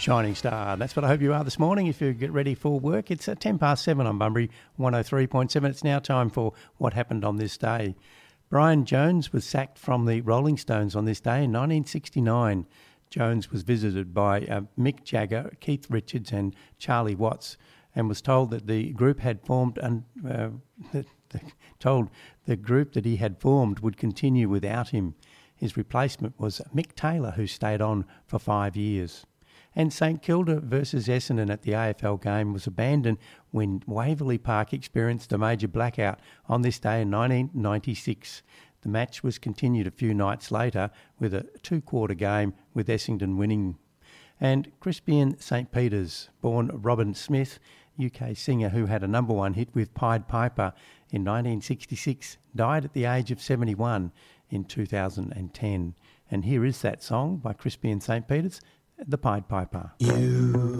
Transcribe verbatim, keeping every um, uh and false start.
Shining Star. That's what I hope you are this morning if you get ready for work. It's at ten past seven on Bunbury, one oh three point seven. It's now time for What Happened on This Day. Brian Jones was sacked from the Rolling Stones on this day in nineteen sixty-nine. Jones was visited by uh, Mick Jagger, Keith Richards and Charlie Watts and was told that the group had formed and uh, the, the, told the group that he had formed would continue without him. His replacement was Mick Taylor, who stayed on for five years. And St Kilda versus Essendon at the A F L game was abandoned when Waverley Park experienced a major blackout on this day in nineteen ninety-six. The match was continued a few nights later with a two-quarter game with Essendon winning. And Crispian Saint Peters, born Robin Smith, U K singer who had a number one hit with Pied Piper in nineteen sixty-six, died at the age of seventy-one in two thousand ten. And here is that song by Crispian Saint Peters, The Pied Piper. You